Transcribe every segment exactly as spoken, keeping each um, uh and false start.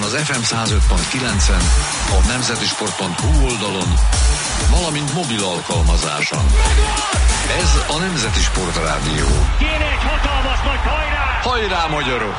az ef em száz öt pont kilencen, a nemzetisport pont hu oldalon, valamint mobil alkalmazáson. Ez a Nemzeti Sport Rádió. Kéne egy hatalmas nagy hajrá! Hajrá, magyarok!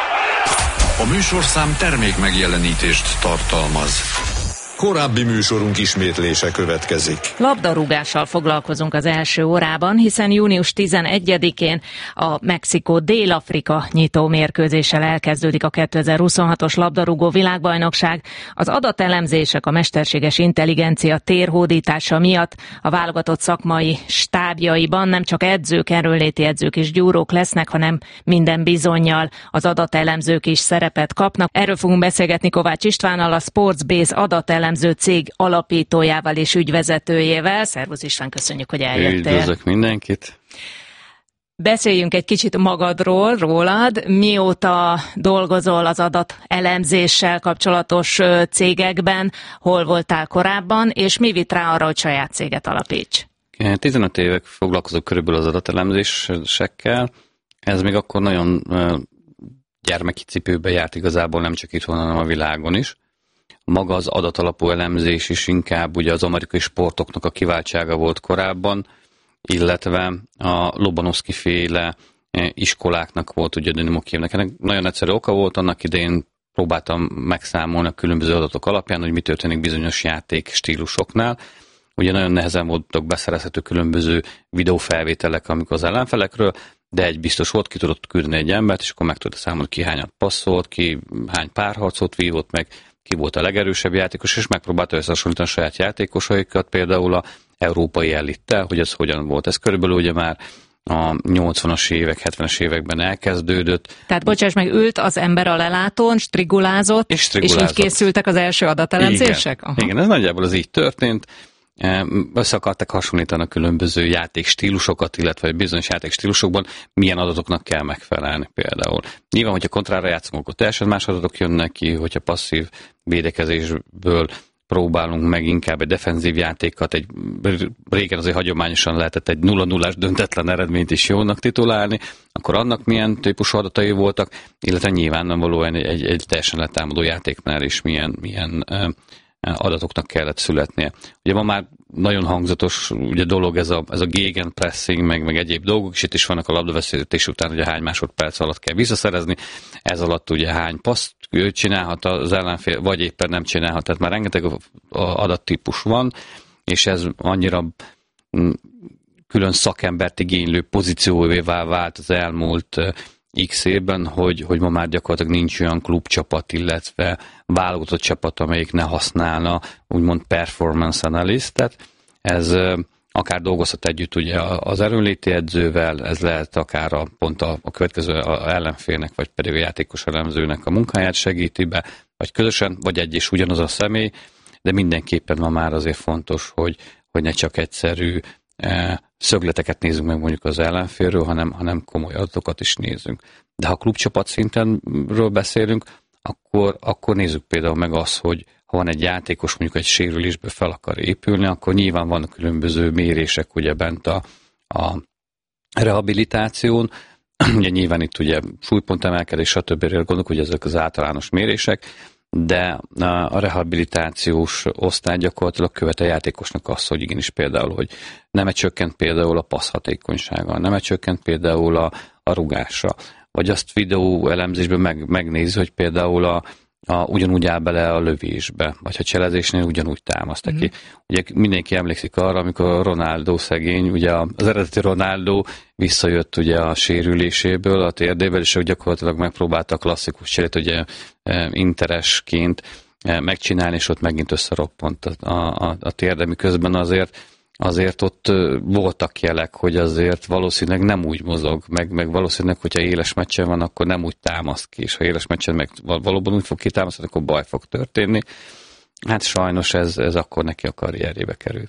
A műsorszám termék megjelenítést tartalmaz. Korábbi műsorunk ismétlése következik. Labdarúgással foglalkozunk az első órában, hiszen június tizenegyedikén a Mexikó-Dél-Afrika nyitó mérkőzéssel elkezdődik a kétezer-huszonhatos labdarúgó világbajnokság. Az adatelemzések, a mesterséges intelligencia térhódítása miatt a válogatott szakmai stábjaiban nem csak edzők, erőnléti edzők és gyúrók lesznek, hanem minden bizonnyal az adatelemzők is szerepet kapnak. Erről fogunk beszélgetni Kovács Istvánnal, a Sportsbase adatelemző cég alapítójával és ügyvezetőjével. Szervusz István, köszönjük, hogy eljöttél. Üdvözlök mindenkit. Beszéljünk egy kicsit magadról, rólad. Mióta dolgozol az adatelemzéssel kapcsolatos cégekben, hol voltál korábban, és mi vitt rá arra, hogy saját céget alapíts? tizenöt évek foglalkozok körülbelül az adatelemzésekkel. Ez még akkor nagyon gyermeki cipőbe járt igazából, nem csak itthon, hanem a világon is. Maga az adatalapú elemzés is inkább ugye az amerikai sportoknak a kiváltsága volt korábban, illetve a Lobanovszky féle iskoláknak volt ugye Dynamo Kijevnek. Ennek nagyon egyszerű oka volt, annak idején próbáltam megszámolni a különböző adatok alapján, hogy mi történik bizonyos játék stílusoknál. Ugye nagyon nehezen voltak beszerezhető különböző videófelvételek, amikor az ellenfelekről, de egy biztos volt, ki tudott küldeni egy embert, és akkor meg tudta számolni, ki hányat passzolt, ki hány párharcot vívott meg, ki volt a legerősebb játékos, és megpróbálta összehasonlítani a saját játékosaikat, például a európai elittel, hogy ez hogyan volt. Ez körülbelül ugye már a nyolcvanas évek, hetvenes években elkezdődött. Tehát bocsáss meg, ült az ember a lelátón, strigulázott, és, strigulázott. és így készültek az első adatelemzések? Igen. Igen, ez nagyjából az így történt. Össze akartak hasonlítani a különböző játékstílusokat, illetve bizonyos játékstílusokban milyen adatoknak kell megfelelni például. Nyilván, hogyha kontrára játszunk, akkor teljesen más adatok jönnek ki, hogyha passzív védekezésből próbálunk meg inkább egy defenzív játékat, egy, régen azért hagyományosan lehetett egy nulla nullás döntetlen eredményt is jónak titulálni, akkor annak milyen típusú adatai voltak, illetve nyilvánvalóan egy, egy, egy teljesen letámadó játéknál is milyen, milyen adatoknak kellett születnie. Ugye ma már nagyon hangzatos ugye dolog ez a, ez a gegenpressing, meg, meg egyéb dolgok, és itt is vannak a labdaveszítés után, ugye hány másodperc alatt kell visszaszerezni, ez alatt ugye hány paszt csinálhat az ellenfél, vagy éppen nem csinálhat, tehát már rengeteg adattípus van, és ez annyira külön szakembert igénylő pozícióvá vált az elmúlt X évben, hogy, hogy ma már gyakorlatilag nincs olyan klubcsapat, illetve válogatott csapat, amelyik ne használna úgymond performance analyst-et. Ez akár dolgozhat együtt ugye az erőnléti edzővel, ez lehet akár a, pont a, a következő a ellenfélnek, vagy pedig a játékos elemzőnek a munkáját segíti be, vagy közösen, vagy egy és ugyanaz a személy, de mindenképpen ma már azért fontos, hogy, hogy ne csak egyszerű szögleteket nézzünk meg mondjuk az ellenfélről, hanem, hanem komoly adatokat is nézzünk. De ha klubcsapat szintenről beszélünk, akkor, akkor nézzük például meg azt, hogy ha van egy játékos, mondjuk egy sérülésbe fel akar épülni, akkor nyilván vannak különböző mérések ugye bent a, a rehabilitáción. Ugye nyilván itt ugye súlypontemelkedés, stb. Gondolok, hogy ezek az általános mérések, de a rehabilitációs osztály gyakorlatilag követ a játékosnak azt, hogy igenis például, hogy nem csökkent például a passzhatékonysága, nem csökkent például a, a rugásra, vagy azt videó elemzésben meg, megnézi, hogy például a, a, ugyanúgy áll bele a lövésbe, vagy ha cselezésnél ugyanúgy támaszt neki. Mm-hmm. Ugye mindenki emlékszik arra, amikor Ronaldo szegény, ugye az eredeti Ronaldo visszajött ugye a sérüléséből, a térdéből, és ő gyakorlatilag megpróbálta a klasszikus cselét, ugye interesként megcsinálni, és ott megint összeroppant a, a, a térde, miközben azért azért ott voltak jelek, hogy azért valószínűleg nem úgy mozog, meg, meg valószínűleg, hogyha éles meccsen van, akkor nem úgy támaszt ki, és ha éles meccsen meg valóban úgy fog kitámasztani, akkor baj fog történni. Hát sajnos ez, ez akkor neki a karrierjébe került.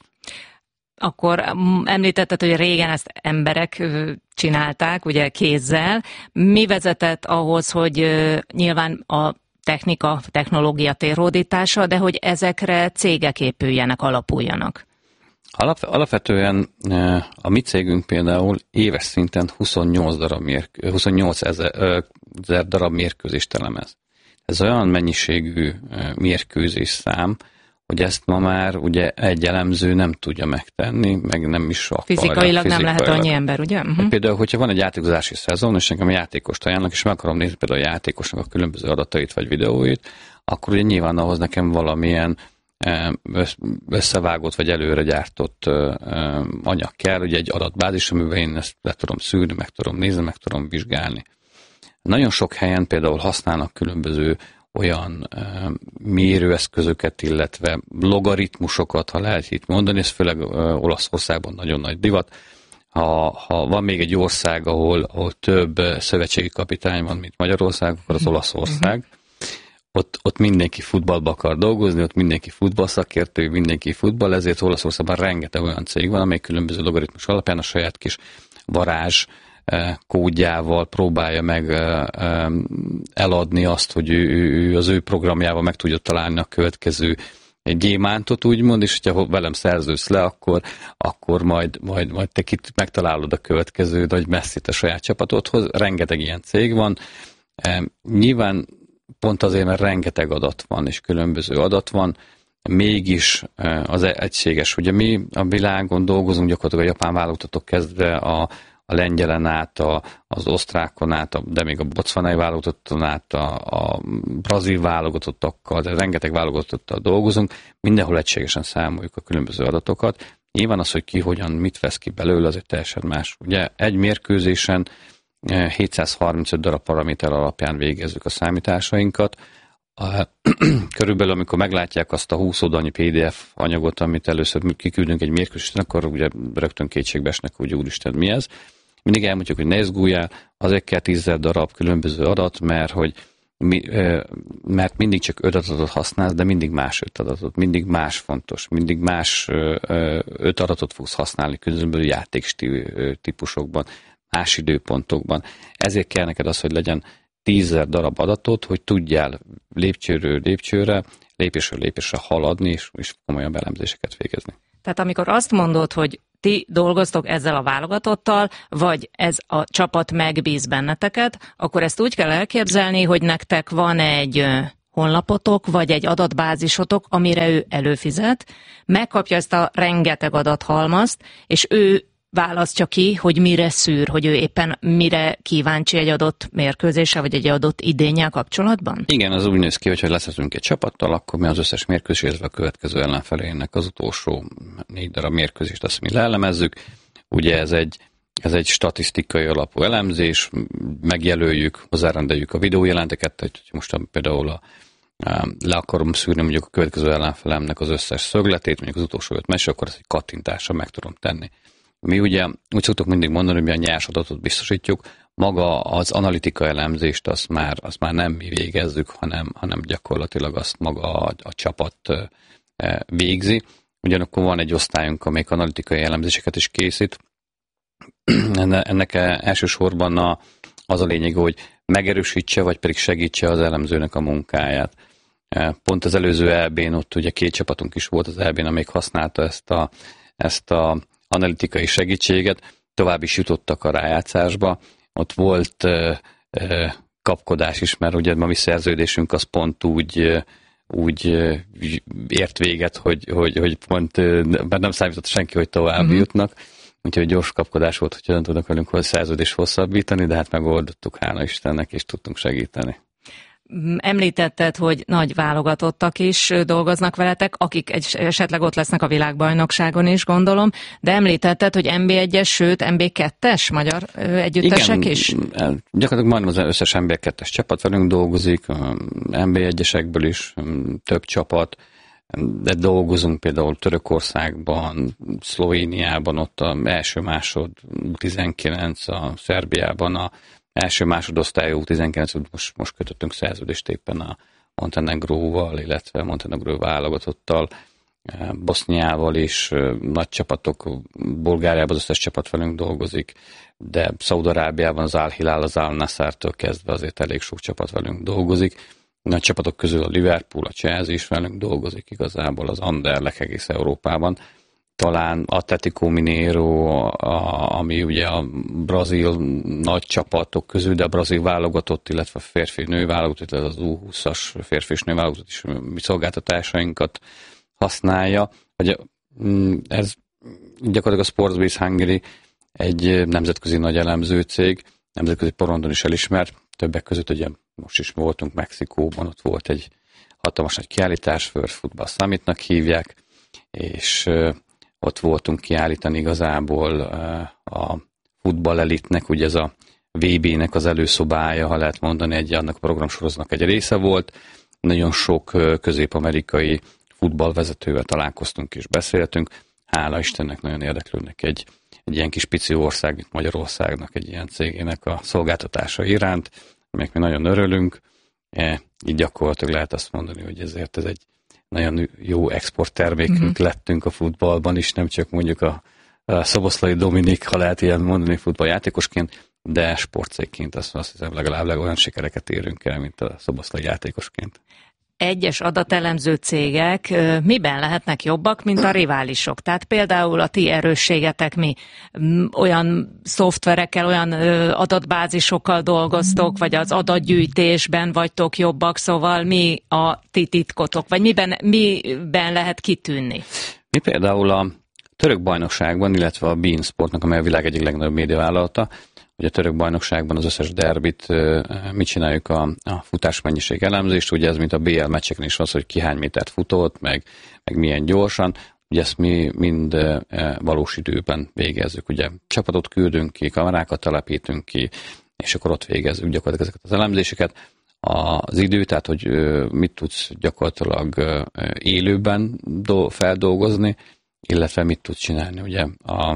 Akkor említetted, hogy régen ezt emberek csinálták, ugye kézzel. Mi vezetett ahhoz, hogy nyilván a technika, technológia térhódítása, de hogy ezekre cégek épüljenek, alapuljanak? Alap, alapvetően a mi cégünk például éves szinten huszonnyolc darab, mérk, huszonnyolc ezer darab mérkőzést elemez. ez olyan mennyiségű mérkőzés szám, hogy ezt ma már ugye egy elemző nem tudja megtenni, meg nem is akarja. Fizikailag, fizikailag nem lehet annyi ember, ugye? Uh-huh. Például, hogyha van egy játékozási szezon, és nekem a játékost ajánlok, és meg akarom nézni például a játékosnak a különböző adatait vagy videóit, akkor ugye nyilván ahhoz nekem valamilyen összevágott vagy előre gyártott anyag kell, ugye egy adatbázis, amiben én ezt le tudom szűrni, meg tudom nézni, meg tudom vizsgálni. Nagyon sok helyen például használnak különböző olyan uh, mérőeszközöket, illetve logaritmusokat, ha lehet itt mondani, ez főleg uh, Olaszországban nagyon nagy divat. Ha, ha van még egy ország, ahol, ahol több szövetségi kapitány van, mint Magyarország, akkor az Olaszország. Ott, ott mindenki futballba akar dolgozni, ott mindenki futballszakértő, mindenki futball, ezért Olaszországban rengeteg olyan cég van, amely különböző logaritmus alapján a saját kis varázs kódjával próbálja meg eladni azt, hogy ő, ő az ő programjával meg tudja találni a következő gyémántot, úgymond, és hogyha velem szerződsz le, akkor, akkor majd, majd, majd te kit megtalálod a következő nagy messzit a saját csapatodhoz. Rengeteg ilyen cég van. Nyilván pont azért, mert rengeteg adat van, és különböző adat van, mégis az egységes. Ugye mi a világon dolgozunk, gyakorlatilag a japán válogatottok kezdve a a lengyelen át, a, az osztrákon át, a, de még a bocvanai válogatotton át, a, a brazil válogatottakkal, de rengeteg válogatottal dolgozunk, mindenhol egységesen számoljuk a különböző adatokat. Nyilván az, hogy ki hogyan mit vesz ki belőle, az egy teljesen más. Ugye egy mérkőzésen hétszázharmincöt darab paraméter alapján végezzük a számításainkat. Körülbelül, amikor meglátják azt a húsz oldalnyi pé dé ef anyagot, amit először kiküldünk egy mérkőzésen, akkor ugye rögtön kétségbe esnek, hogy úristen, mi ez. Mindig elmondjuk, hogy ne izguljál, azért kell tízezer darab különböző adat, mert, hogy mi, mert mindig csak öt adatot használsz, de mindig más öt adatot, mindig más fontos, mindig más öt adatot fogsz használni különböző játéktípusokban, más időpontokban. Ezért kell neked az, hogy legyen tízezer darab adatot, hogy tudjál lépcsőről lépcsőre, lépésről lépésre haladni, és, és komolyabb elemzéseket végezni. Tehát amikor azt mondod, hogy ti dolgoztok ezzel a válogatottal, vagy ez a csapat megbíz benneteket, akkor ezt úgy kell elképzelni, hogy nektek van egy honlapotok, vagy egy adatbázisotok, amire ő előfizet, megkapja ezt a rengeteg adathalmazt, és ő választja ki, hogy mire szűr, hogy ő éppen mire kíváncsi egy adott mérkőzése, vagy egy adott idénnyel kapcsolatban? Igen, az úgy néz ki, hogy ha leszhetünk egy csapattal, akkor mi az összes mérkőzés, illetve a következő ellenfelének az utolsó négy darab mérkőzést, azt mi leelemezzük. Ugye ez egy, ez egy statisztikai alapú elemzés, megjelöljük, hozzárendeljük a videójelenteket, hogy most például a, le akarom szűrni mondjuk a következő ellenfelemnek az összes szögletét, mondjuk az utolsó öt meccs, akkor ezt egy kattintásra meg tudom tenni. Mi ugye úgy szoktuk mindig mondani, hogy mi a nyers adatot biztosítjuk, maga az analitika elemzést azt már, azt már nem mi végezzük, hanem, hanem gyakorlatilag azt maga a, a csapat e, végzi. Ugyanakkor van egy osztályunk, amelyik analitikai elemzéseket is készít. Ennek elsősorban a, az a lényeg, hogy megerősítse, vagy pedig segítse az elemzőnek a munkáját. Pont az előző é bén ott ugye két csapatunk is volt az é bén, amelyik használta ezt a, ezt a analitikai segítséget, tovább is jutottak a rájátszásba. Ott volt uh, uh, kapkodás is, mert ugye a mi szerződésünk az pont úgy, uh, úgy uh, ért véget, hogy, hogy, hogy pont uh, mert nem számított senki, hogy tovább uh-huh. jutnak. Úgyhogy gyors kapkodás volt, hogy hogyan tudnak velünk a szerződést hosszabbítani, de hát megoldottuk, hála Istennek, és tudtunk segíteni. Említetted, hogy nagy válogatottak is dolgoznak veletek, akik esetleg ott lesznek a világbajnokságon is, gondolom, de említetted, hogy en bé egyes, sőt en bé kettes magyar együttesek igen, is? Igen, gyakorlatilag majdnem az összes en bé kettes csapat velünk dolgozik, en bé egyesekből is több csapat, de dolgozunk például Törökországban, Szlovéniában, ott az első másod tizenkilenc, a Szerbiában a első másodosztályú U tizenkilenc, most, most kötöttünk szerződést éppen a Montenegróval, illetve Montenegró válogatottal, Boszniával is, nagy csapatok, Bulgáriában az összes csapat velünk dolgozik, de Szaúd-Arábiában az Al-Hilal, az Al-Nassrtől kezdve azért elég sok csapat velünk dolgozik. Nagy csapatok közül a Liverpool, a Chelsea is velünk dolgozik igazából, az Anderlecht egész Európában. talán Atletico Mineiro, a, ami ugye a brazil nagy csapatok közül, de a brazil válogatott, illetve a férfi-nő válogatott, illetve az U húszas férfi és nő válogatott is mi szolgáltatásainkat használja. Vagy ez gyakorlatilag a Sportsbase Hungary egy nemzetközi nagy elemző cég, nemzetközi porondon is elismert, többek között ugye most is voltunk Mexikóban, ott volt egy hatalmas nagy kiállítás, World Football Summitnak hívják, és ott voltunk kiállítani igazából a futball elitnek, ugye ez a vé bének az előszobája, ha lehet mondani, egy annak a programsorozatnak egy része volt. Nagyon sok közép-amerikai futballvezetővel találkoztunk és beszéltünk. Hála Istennek nagyon érdeklődnek egy, egy ilyen kis pici ország, mint Magyarországnak, egy ilyen cégének a szolgáltatása iránt, amelyek mi nagyon örülünk. E, így gyakorlatilag lehet azt mondani, hogy ezért ez egy nagyon jó exporttermékünk uh-huh. lettünk a futballban is, nem csak mondjuk a, a Szoboszlai Dominik, ha lehet ilyen mondani futballjátékosként, de sportcégként azt, azt hiszem legalább olyan sikereket érünk el, mint a Szoboszlai játékosként. Egyes adatelemző cégek miben lehetnek jobbak, mint a riválisok? Tehát például a ti erősségetek mi? Olyan szoftverekkel, olyan adatbázisokkal dolgoztok, vagy az adatgyűjtésben vagytok jobbak, szóval mi a ti titkotok, vagy miben, miben lehet kitűnni? Mi például a török bajnokságban, illetve a beIN Sportnak, amely a világ egyik legnagyobb médiavállalata, hogy a török bajnokságban az összes derbit, mit csináljuk a, a futásmennyiség elemzést, ugye ez mint a bé el meccseken is az, hogy ki hány métert futott, meg, meg milyen gyorsan, ugye ezt mi mind valós időben végezzük, ugye csapatot küldünk ki, kamerákat telepítünk ki, és akkor ott végezzük gyakorlatilag ezeket az elemzéseket. Az idő, tehát hogy mit tudsz gyakorlatilag élőben feldolgozni, illetve mit tudsz csinálni, ugye a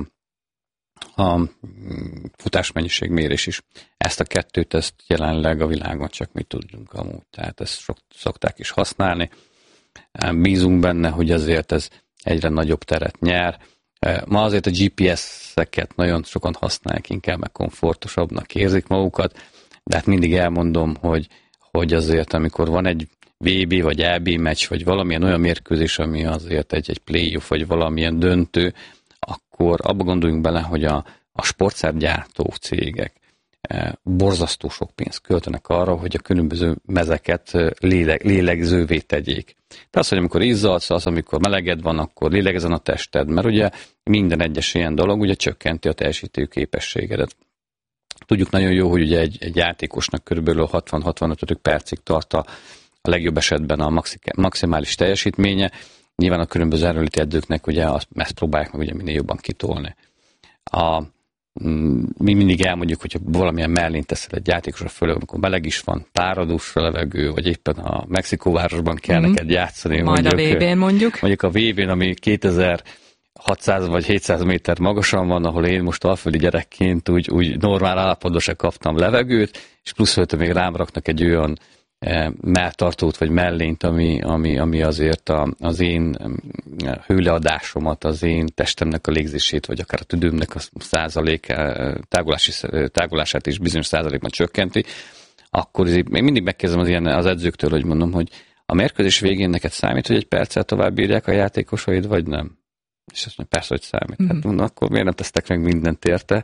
a futásmennyiség mérés is. Ezt a kettőt, ezt jelenleg a világon csak mi tudunk amúgy, tehát ezt sok, szokták is használni. Bízunk benne, hogy azért ez egyre nagyobb teret nyer. Ma azért a gé pé es-eket nagyon sokan használják, inkább meg komfortosabbnak érzik magukat, de hát mindig elmondom, hogy, hogy azért amikor van egy vé bé vagy é bé meccs, vagy valamilyen olyan mérkőzés, ami azért egy, egy play-off, vagy valamilyen döntő, akkor abba gondoljunk bele, hogy a, a sportszergyártó cégek e, borzasztó sok pénzt költenek arra, hogy a különböző mezeket léleg, lélegzővé tegyék. Tehát az, hogy amikor izzadsz, az, amikor meleged van, akkor lélegezzen a tested, mert ugye minden egyes ilyen dolog ugye csökkenti a teljesítő képességedet. Tudjuk nagyon jó, hogy ugye egy, egy játékosnak körülbelül hatvan-hatvanöt percig tart a, a legjobb esetben a maximális teljesítménye. Nyilván a különböző erőléti edzőknek ugye azt, ezt próbálják meg ugye minél jobban kitolni. A, mi mindig elmondjuk, hogyha valamilyen mellén teszel egy játékosra, főleg amikor meleg is van, páradús a levegő, vagy éppen a Mexikóvárosban kell mm-hmm. neked játszani. Majd mondjuk, a vé bén mondjuk. Mondjuk a vé bén, ami kétezer-hatszáz vagy hétszáz méter magasan van, ahol én most alföldi gyerekként úgy, úgy normál állapotban se kaptam levegőt, és plusz ölte még rám raknak egy olyan melltartót vagy mellényt, ami, ami, ami azért a, az én hőleadásomat, az én testemnek a légzését, vagy akár a tüdőmnek a százalék, tágulási, tágulását is bizonyos százalékban csökkenti, akkor még mindig megkezdem az, ilyen, az edzőktől, hogy mondom, hogy a mérkőzés végén neked számít, hogy egy perccel tovább bírják a játékosaid, vagy nem? És azt mondja, persze, hogy számít. Mm-hmm. Hát mondom, akkor miért nem tesztek meg mindent érte?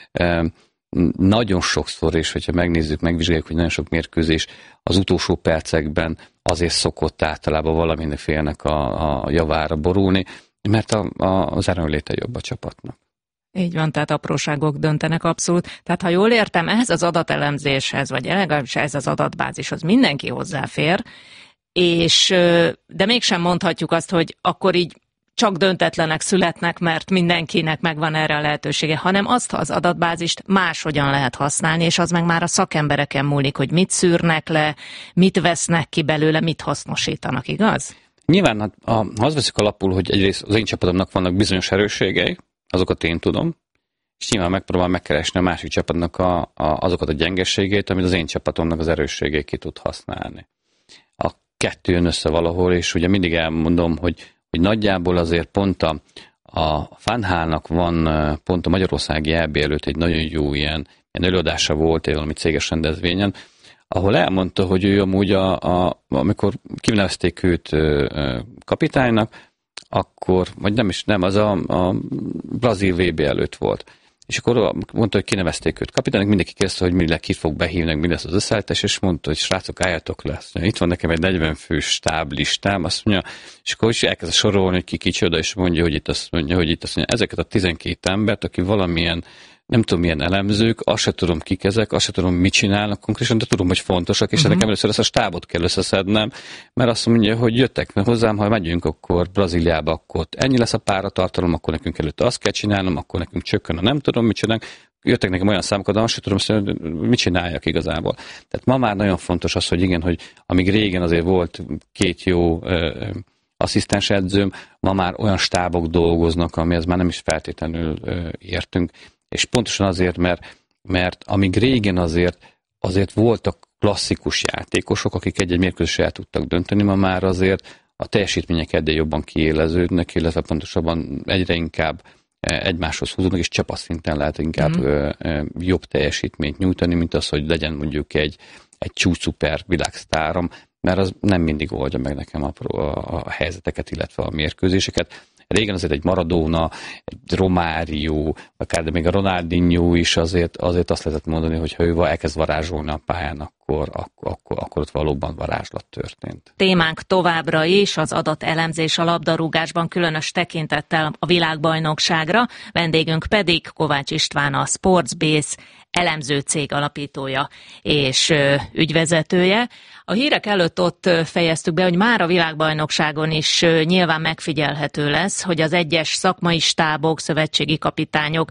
Nagyon sokszor, és hogyha megnézzük, megvizsgáljuk, hogy nagyon sok mérkőzés az utolsó percekben azért szokott általában valaminifélnek a, a javára borulni, mert a, a, az erőnléte jobb a csapatnak. Így van, tehát apróságok döntenek abszolút. Tehát ha jól értem, ehhez az adatelemzéshez, vagy legalábbis ehhez az adatbázishoz mindenki hozzáfér, és, de mégsem mondhatjuk azt, hogy akkor így csak döntetlenek születnek, mert mindenkinek megvan erre a lehetősége, hanem azt az adatbázist máshogyan lehet használni, és az meg már a szakembereken múlik, hogy mit szűrnek le, mit vesznek ki belőle, mit hasznosítanak, igaz? Nyilván, hát, ha azt veszik alapul, hogy egyrészt az én csapatomnak vannak bizonyos erősségei, azokat én tudom, és nyilván megpróbál megkeresni a másik csapatnak a, a, azokat a gyengeségeit, amit az én csapatomnak az erősségei ki tud használni. A kettő jön össze valahol, és ugye mindig elmondom, hogy hogy nagyjából azért pont a, a Fanhának van pont a Magyarországi é bé előtt egy nagyon jó ilyen, ilyen előadása volt egy valami céges rendezvényen, ahol elmondta, hogy ő amúgy, a, a, amikor kinevezték őt kapitánynak, akkor, vagy nem is, nem, az a, a brazil vé bé előtt volt. És akkor mondta, hogy kinevezték őt kapitánynak, mindenki kérdezte, hogy mi ki fog behívni, mi lesz az összeállítás, és mondta, hogy srácok, álljatok le. Itt van nekem egy negyven fős stáblistám, azt mondja, és akkor is elkezd sorolni, hogy ki kicsoda, és mondja, hogy itt azt mondja, hogy itt azt mondja, ezeket a tizenkét embert, aki valamilyen, nem tudom milyen elemzők, azt se tudom kik ezek, azt se tudom mit csinálnak konkrétan, de tudom, hogy fontosak, és uh-huh. nekem először ezt a stábot kell összeszednem, mert azt mondja, hogy jöttek hozzám, ha megyünk akkor Brazíliába, akkor ennyi lesz a páratartalom, akkor nekünk előtte azt kell csinálnom, akkor nekünk csökken a nem tudom, mit csinálnak. Jöttek nekem olyan számokat, de azt sem tudom, hogy mit csináljak igazából. Tehát ma már nagyon fontos az, hogy igen, hogy amíg régen azért volt két jó ö, asszisztens edzőm, ma már olyan stábok dolgoznak, amihez már nem is feltétlenül ö, értünk. És pontosan azért, mert, mert amíg régen azért, azért voltak klasszikus játékosok, akik egy-egy mérkőzésre el tudtak dönteni, ma már azért a teljesítmények egyre jobban kiéleződnek, illetve pontosabban egyre inkább egymáshoz húzódnak, és csapatsszinten lehet inkább mm. jobb teljesítményt nyújtani, mint az, hogy legyen mondjuk egy, egy csúcsuper világsztárom, mert az nem mindig oldja meg nekem a, a, a helyzeteket, illetve a mérkőzéseket. Régen azért egy Maradona, egy Romário, akár de még a Ronaldinho is azért, azért azt lehetett mondani, hogy ha ő elkezd varázsolni a pályán, akkor, akkor, akkor, akkor ott valóban varázslat történt. Témánk továbbra is az adatelemzés a labdarúgásban, különös tekintettel a világbajnokságra, vendégünk pedig Kovács István, a Sportsbase elemző cég alapítója és ügyvezetője. A hírek előtt ott fejeztük be, hogy már a világbajnokságon is nyilván megfigyelhető lesz, hogy az egyes szakmai stábok, szövetségi kapitányok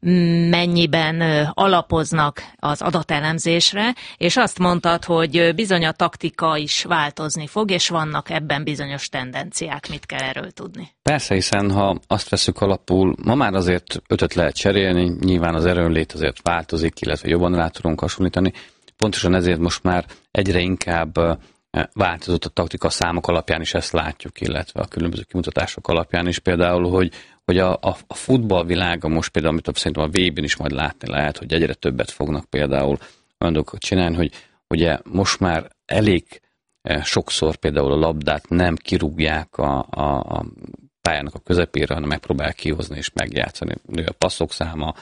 mennyiben alapoznak az adatelemzésre, és azt mondtad, hogy bizony a taktika is változni fog, és vannak ebben bizonyos tendenciák. Mit kell erről tudni? Persze, hiszen ha azt veszük alapul, ma már azért ötöt lehet cserélni, nyilván az erőnlét azért változik, illetve jobban rá tudunk hasonlítani. Pontosan ezért most már egyre inkább változott a taktika, számok alapján is ezt látjuk, illetve a különböző kimutatások alapján is. Például, hogy, hogy a, a, a futballvilága most például, amit szerintem a vé bén is majd látni lehet, hogy egyre többet fognak például olyan dolgokat csinálni, hogy ugye most már elég sokszor például a labdát nem kirúgják a, a, a pályának a közepére, hanem megpróbálják kihozni és megjátszani. A passzok száma,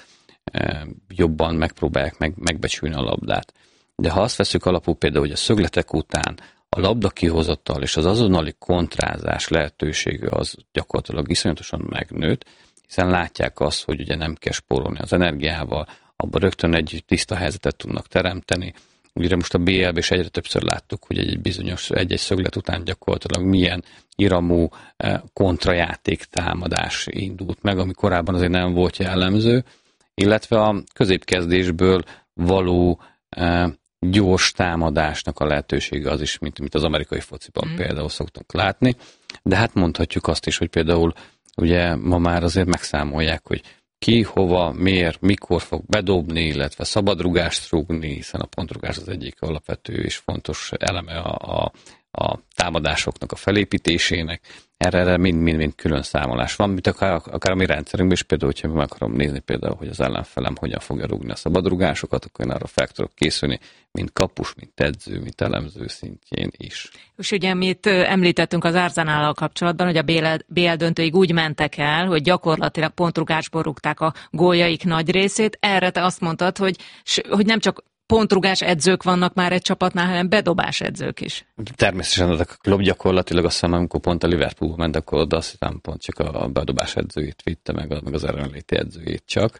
jobban megpróbálják meg, megbecsülni a labdát. De ha azt veszük alapul például, hogy a szögletek után a labda kihozattal és az azonnali kontrázás lehetősége az gyakorlatilag iszonyatosan megnőtt, hiszen látják azt, hogy ugye nem kell spórolni az energiával, abban rögtön egy tiszta helyzetet tudnak teremteni. Ugye most a bé el-ben is egyre többször láttuk, hogy egy bizonyos egy-egy szöglet után gyakorlatilag milyen iramú kontrajáték támadás indult meg, ami korábban azért nem volt jellemző, illetve a középkezdésből való e, gyors támadásnak a lehetősége az is, mint, mint az amerikai fociban mm. például szoktunk látni. De hát mondhatjuk azt is, hogy például ugye ma már azért megszámolják, hogy ki, hova, miért, mikor fog bedobni, illetve szabadrugást rúgni, hiszen a pontrugás az egyik alapvető és fontos eleme a, a, a támadásoknak a felépítésének. Erre mind-mind külön számolás van, mint akár, akár a mi rendszerünkben is, például, hogyha meg akarom nézni például, hogy az ellenfelem hogyan fogja rúgni a szabadrugásokat, akkor én arra fel tudok készülni, mint kapus, mint edző, mint elemző szintjén is. És ugye mit említettünk az Arsenállal kapcsolatban, hogy a bé el döntőig úgy mentek el, hogy gyakorlatilag pontrugásból rúgták a góljaik nagy részét. Erre te azt mondtad, hogy, hogy nem csak pontrugás edzők vannak már egy csapatnál, hanem bedobás edzők is. Természetesen a klub gyakorlatilag azt hiszem, amikor pont a Liverpool ment, akkor oda azt hiszem pont csak a bedobás edzőjét vitte, meg, meg az erőnléti edzőjét csak.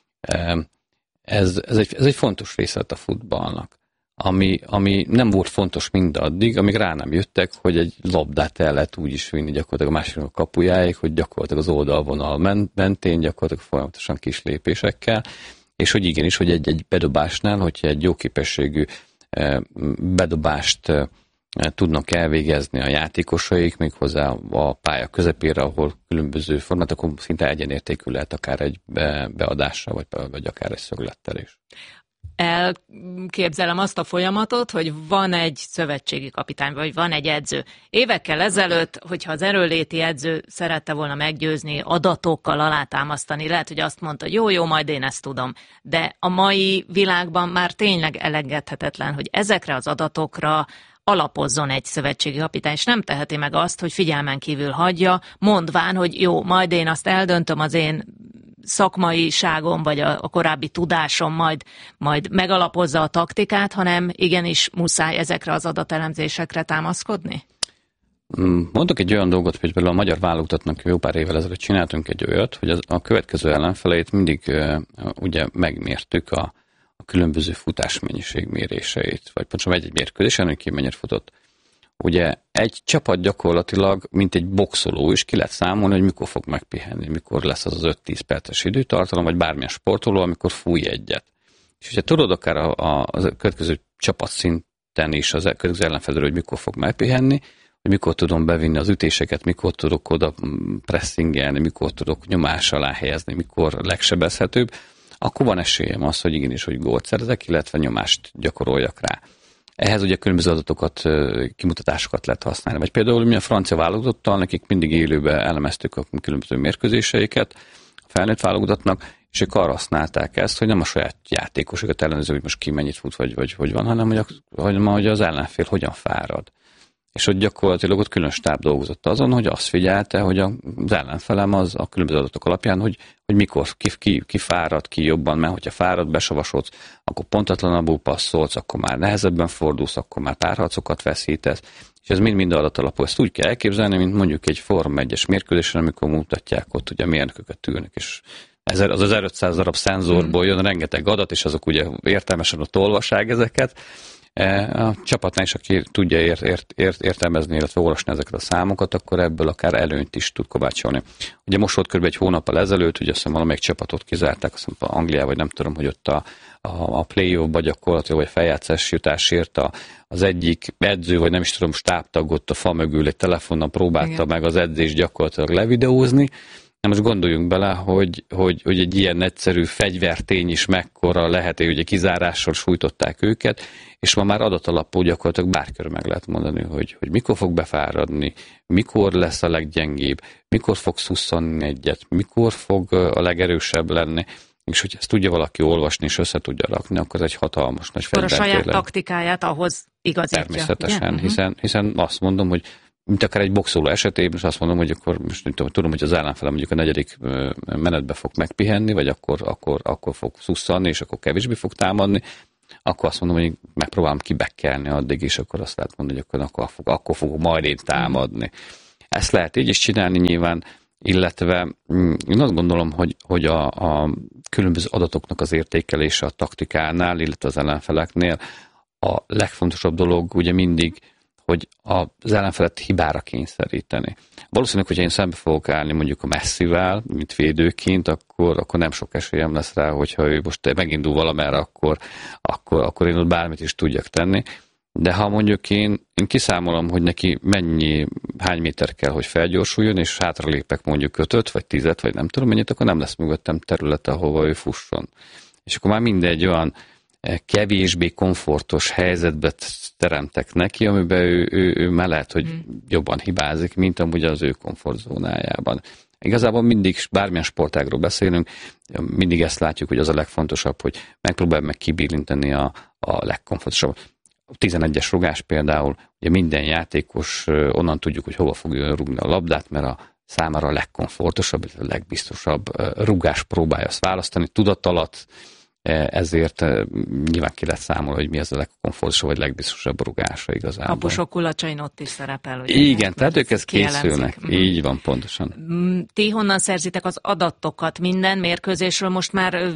Ez, ez, egy, ez egy fontos része a futballnak, ami, ami nem volt fontos mindaddig, amíg rá nem jöttek, hogy egy labdát el lehet úgy is vinni gyakorlatilag a másiknak a kapujáig, hogy gyakorlatilag az oldalvonal mentén, gyakorlatilag folyamatosan kis lépésekkel, és hogy igenis, hogy egy-egy bedobásnál, hogyha egy jó képességű bedobást tudnak elvégezni a játékosaik, méghozzá a pálya közepére, ahol különböző formát, akkor szinte egyenértékű lehet akár egy beadással, vagy, vagy akár egy szöglettel is. Elképzelem azt a folyamatot, hogy van egy szövetségi kapitány, vagy van egy edző. Évekkel ezelőtt, hogyha az erőnléti edző szerette volna meggyőzni, adatokkal alátámasztani, lehet, hogy azt mondta, hogy jó, jó, majd én ezt tudom. De a mai világban már tényleg elengedhetetlen, hogy ezekre az adatokra alapozzon egy szövetségi kapitány, és nem teheti meg azt, hogy figyelmen kívül hagyja, mondván, hogy jó, majd én azt eldöntöm, az én szakmaiságom, vagy a, a korábbi tudásom majd, majd megalapozza a taktikát, hanem igenis muszáj ezekre az adatelemzésekre támaszkodni? Mondok egy olyan dolgot, hogy például a magyar válogatottnak jó pár évvel ezelőtt csináltunk egy olyat, hogy az, a következő ellenfeleit mindig uh, ugye megmértük a, a különböző futásmennyiség méréseit, vagy pontosan egy-egy mérkőzésen, hogy ki mennyit futott. Ugye egy csapat gyakorlatilag, mint egy boxoló is ki lehet számolni, hogy mikor fog megpihenni, mikor lesz az az öt-tíz perces időtartalom, vagy bármilyen sportoló, amikor fúj egyet. És ugye tudod akár a, a, a következő csapatszinten is az következő ellenfelről, hogy mikor fog megpihenni, hogy mikor tudom bevinni az ütéseket, mikor tudok oda pressingelni, mikor tudok nyomás alá helyezni, mikor legsebezhetőbb, akkor van esélyem az, hogy igenis, hogy gólt szerzek, illetve nyomást gyakoroljak rá. Ehhez ugye különböző adatokat, kimutatásokat lehet használni. Vagy például mi a francia válogatottal, nekik mindig élőben elemeztük a különböző mérkőzéseiket a felnőtt válogatottnak, és ők arra használták ezt, hogy nem a saját játékosokat ellenőrző, hogy most ki mennyit fut, vagy, vagy hogy van, hanem hogy, hogy, hogy az ellenfél hogyan fárad. És ott gyakorlatilag ott külön stáb dolgozott azon, hogy azt figyelte, hogy az ellenfelem az a különböző adatok alapján, hogy, hogy mikor ki, ki, ki fárad, ki jobban, mert hogyha fárad, besavasodsz, akkor pontatlanabbul passzolsz, akkor már nehezebben fordulsz, akkor már párharcokat veszítesz, és ez mind-mind adatalapú. Ezt úgy kell elképzelni, mint mondjuk egy Forma egyes mérkőzésen, amikor mutatják ott ugye mérnököket ülnek, és az az ezerötszáz darab szenzorból jön rengeteg adat, és azok ugye értelmesen ott olvassák ezeket. A csapatnál is, aki tudja ért, ért, ért, értelmezni, illetve olvasni ezeket a számokat, akkor ebből akár előnyt is tud kovácsolni. Ugye most volt kb. Egy hónappal ezelőtt, ugye azt hiszem valamelyik csapatot kizárták, azt hiszem Angliában, vagy nem tudom, hogy ott a, a, a play-off-ba gyakorlatilag, vagy feljátszás jutásért a, az egyik edző, vagy nem is tudom, stábtag ott a fa mögül egy telefonnal próbálta Igen. meg az edzést gyakorlatilag levideózni. Na most gondoljunk bele, hogy, hogy, hogy egy ilyen egyszerű fegyvertény is mekkora lehet, hogy ugye kizárással sújtották őket, és ma már adatalapú gyakorlatilag bárkörül meg lehet mondani, hogy, hogy mikor fog befáradni, mikor lesz a leggyengébb, mikor fog szusszanni egyet, mikor fog a legerősebb lenni, és hogy ezt tudja valaki olvasni és össze tudja rakni, akkor ez egy hatalmas nagy fegyver. A saját taktikáját ahhoz igazítja. Természetesen, yeah. hiszen, hiszen azt mondom, hogy mint akár egy boxoló esetében, és azt mondom, hogy akkor most tudom, tudom, hogy az ellenfelem mondjuk a negyedik menetbe fog megpihenni, vagy akkor, akkor, akkor fog szusszanni, és akkor kevésbé fog támadni, akkor azt mondom, hogy megpróbálom kibekkelni addig, és akkor azt lehet mondani, hogy akkor, akkor, fog, akkor fogok majd én támadni. Ezt lehet így is csinálni nyilván, illetve én azt gondolom, hogy, hogy a, a különböző adatoknak az értékelése a taktikánál, illetve az ellenfeleknél a legfontosabb dolog ugye mindig, hogy az ellenfelet hibára kényszeríteni. Valószínűleg, hogyha én szembe fogok állni mondjuk a Messivel, mint védőként, akkor, akkor nem sok esélyem lesz rá, hogyha ő most megindul valamerre, akkor, akkor, akkor én ott bármit is tudjak tenni. De ha mondjuk én, én kiszámolom, hogy neki mennyi, hány méter kell, hogy felgyorsuljon, és hátralépek mondjuk ötöt, vagy tízet, vagy nem tudom mennyit, akkor nem lesz mögöttem területe, ahova ő fusson. És akkor már mindegy olyan kevésbé komfortos helyzetbe teremtek neki, amiben ő, ő, ő már lehet, hogy jobban hibázik, mint amúgy az ő komfortzónájában. Igazából mindig, bármilyen sportágról beszélünk, mindig ezt látjuk, hogy az a legfontosabb, hogy megpróbálj meg kibillinteni a, a legkomfortosabb. A tizenegyes rugás például, ugye minden játékos onnan tudjuk, hogy hova fogja rúgni a labdát, mert a számára a legkomfortosabb, a legbiztosabb rugás próbálja azt választani, tudat alatt, ezért nyilván ki lehet számolni, hogy mi az a legkomfortosabb, vagy legbiztosabb rugása igazából. Kapusok kulacsain ott is szerepel. Ugye, igen, tehát ők ezt készülnek. Így van, pontosan. Ti honnan szerzitek az adatokat? Minden mérkőzésről most már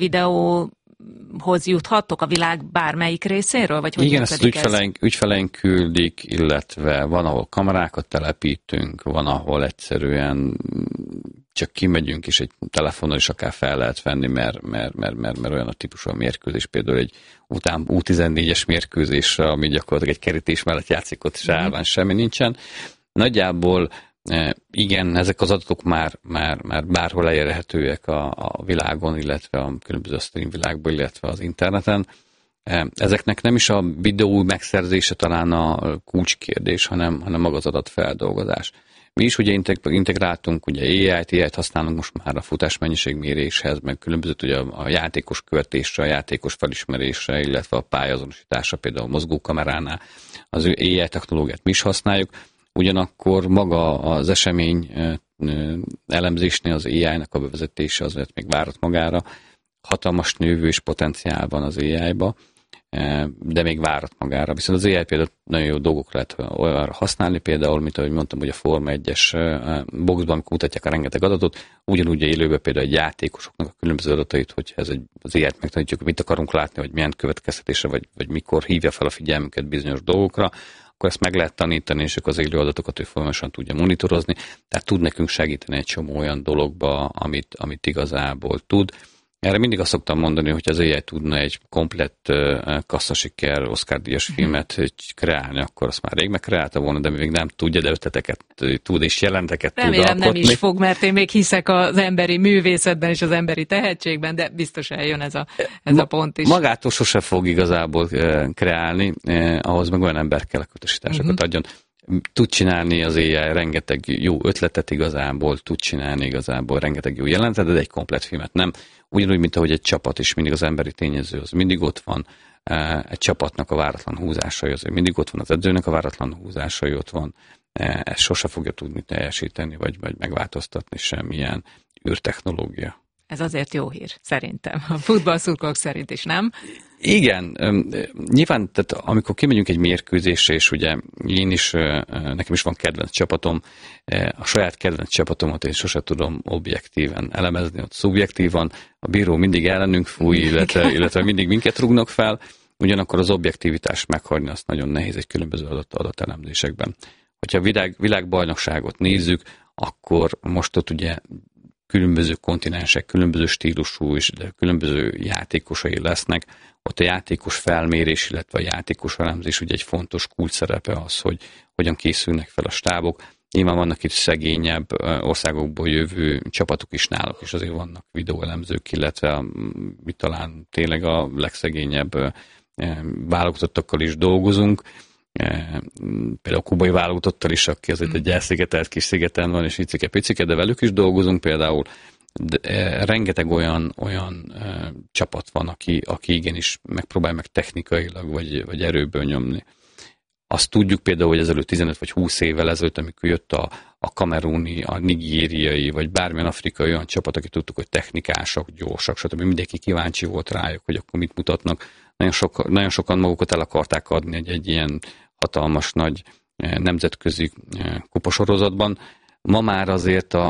videóhoz juthattok a világ bármelyik részéről? Vagy hogy igen, ezt ügyfeleink, ügyfeleink küldik, illetve van, ahol kamerákat telepítünk, van, ahol egyszerűen csak kimegyünk, és egy telefonon is akár fel lehet venni, mert, mert, mert, mert, mert olyan a típusú a mérkőzés, például egy után U tizennégyes mérkőzésre, ami gyakorlatilag egy kerítés mellett játszik, ott se állván semmi nincsen. Nagyjából igen, ezek az adatok már, már, már bárhol elérhetőek a, a világon, illetve a különböző stream világban, illetve az interneten. Ezeknek nem is a videó megszerzése talán a kulcskérdés, hanem, hanem maga az adatfeldolgozás. Mi is ugye integráltunk ugye á í-t, á í-t használunk most már a futásmennyiségméréshez, meg különböző ugye a játékos követésre, a játékos felismerésre, illetve a pályazonosításra, például a mozgókameránál az á í technológiát mi is használjuk. Ugyanakkor maga az esemény elemzésnél az á í-nek a bevezetése azért még várat magára. Hatalmas növős potenciál van az á í-ba, de még várat magára. Viszont az á í például nagyon jó dolgok lehet olyanra használni, például, mint ahogy mondtam, hogy a Forma egyes boxban, amikor mutatják a rengeteg adatot, ugyanúgy élőben például egy játékosoknak a különböző adatait, hogyha ez egy, az á í-t megtanítjuk, mit akarunk látni, vagy milyen következtetése, vagy, vagy mikor hívja fel a figyelmünket bizonyos dolgokra, akkor ezt meg lehet tanítani, és az élő adatokat ő folyamatosan tudja monitorozni, tehát tud nekünk segíteni egy csomó olyan dologba, amit, amit igazából tud. Erre mindig azt szoktam mondani, hogy az á í tudna egy komplett kasszasiker, Oscar-díjas filmet kreálni, akkor azt már rég megkreálta volna, de még nem tudja, de ötleteket tud és jelenteket tud Remélem alkotni. nem is fog, mert én még hiszek az emberi művészetben és az emberi tehetségben, de biztos eljön ez a, ez a pont is. Magától sose fog igazából kreálni, ahhoz meg olyan ember kell, hogy utasításokat uh-huh. adjon. Tud csinálni az á í rengeteg jó ötletet igazából, tud csinálni igazából rengeteg jó jelentet, de egy komplett filmet nem. Ugyanúgy, mint ahogy egy csapat is, mindig az emberi tényező az mindig ott van, egy csapatnak a váratlan húzásai azért mindig ott van, az edzőnek a váratlan húzásai ott van, ezt sose fogja tudni teljesíteni, vagy, vagy megváltoztatni semmilyen űrtechnológia. Ez azért jó hír, szerintem. A futballszurkolók szerint is, nem? Igen, nyilván, tehát amikor kimegyünk egy mérkőzésre, és ugye én is, nekem is van kedvenc csapatom, a saját kedvenc csapatomat én sose tudom objektíven elemezni, ott szubjektívan, a bíró mindig ellenünk fúj, illetve, illetve mindig minket rúgnak fel, ugyanakkor az objektivitást meghagyni azt nagyon nehéz egy különböző adat, adatelemzésekben. Hogyha a világ, világbajnokságot nézzük, akkor most ott ugye különböző kontinensek, különböző stílusú és különböző játékosai lesznek. Ott a játékos felmérés, illetve a játékos elemzés ugye egy fontos kulcs szerepe az, hogy hogyan készülnek fel a stábok. Nyilván vannak itt szegényebb országokból jövő csapatok is náluk, és azért vannak videóelemzők, illetve mi talán tényleg a legszegényebb válogatottakkal is dolgozunk. Például a kubai válogatottal is, aki azért egy elszigetelt kis szigeten van, és icike-picike, de velük is dolgozunk például. De, e, rengeteg olyan, olyan e, csapat van, aki, aki igenis megpróbál meg technikailag, vagy, vagy erőből nyomni. Azt tudjuk például, hogy ezelőtt tizenöt vagy húsz évvel ezelőtt, amikor jött a, a kameruni, a nigériai, vagy bármilyen afrikai olyan csapat, aki tudtuk, hogy technikások, gyorsak, stb. Mindenki kíváncsi volt rájuk, hogy akkor mit mutatnak. Nagyon, sok, nagyon sokan magukat el akarták adni egy, egy ilyen hatalmas nagy nemzetközi kupasorozatban. Ma már azért a,